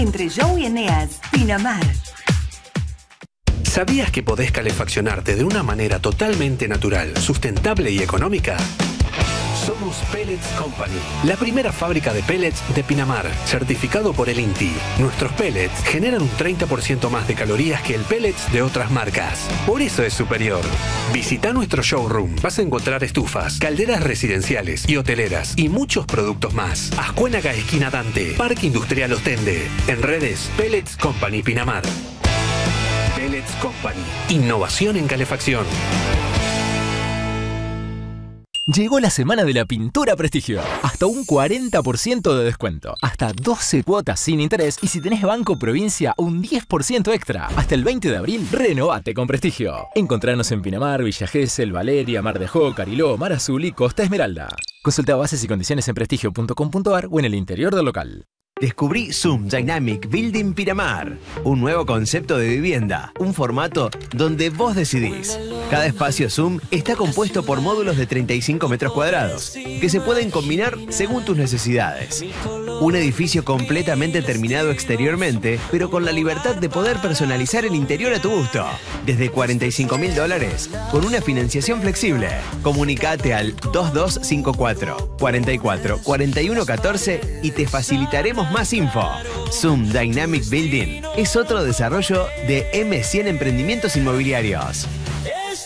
Entre Joe y Eneas, Pinamar. ¿Sabías que podés calefaccionarte de una manera totalmente natural, sustentable y económica? Somos Pellets Company, la primera fábrica de pellets de Pinamar, certificado por el INTI. Nuestros pellets generan un 30% más de calorías que el pellets de otras marcas. Por eso es superior. Visita nuestro showroom. Vas a encontrar estufas, calderas residenciales y hoteleras y muchos productos más. Ascuénaga, esquina Dante, Parque Industrial Ostende. En redes, Pellets Company Pinamar. Pellets Company. Innovación en calefacción. Llegó la semana de la pintura Prestigio. Hasta un 40% de descuento. Hasta 12 cuotas sin interés. Y si tenés Banco Provincia, un 10% extra. Hasta el 20 de abril, renovate con Prestigio. Encontranos en Pinamar, Villa Gesell, Valeria, Mar de Ajó, Cariló, Mar Azul y Costa Esmeralda. Consulta bases y condiciones en prestigio.com.ar o en el interior del local. Descubrí Zoom Dynamic Building Pinamar, un nuevo concepto de vivienda, un formato donde vos decidís. Cada espacio Zoom está compuesto por módulos de 35 metros cuadrados, que se pueden combinar según tus necesidades. Un edificio completamente terminado exteriormente, pero con la libertad de poder personalizar el interior a tu gusto. Desde $45.000, con una financiación flexible. Comunicate al 2254 44 41 14 y te facilitaremos más info. Zoom Dynamic Building es otro desarrollo de M100 Emprendimientos Inmobiliarios.